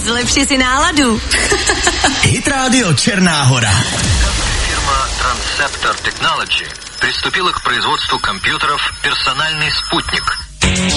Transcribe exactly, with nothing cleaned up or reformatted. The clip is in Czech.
Zlepši si náladu. Hit Radio Černá Hora. Фирма Transceptor Technology приступила к производству компьютеров «Персональный спутник».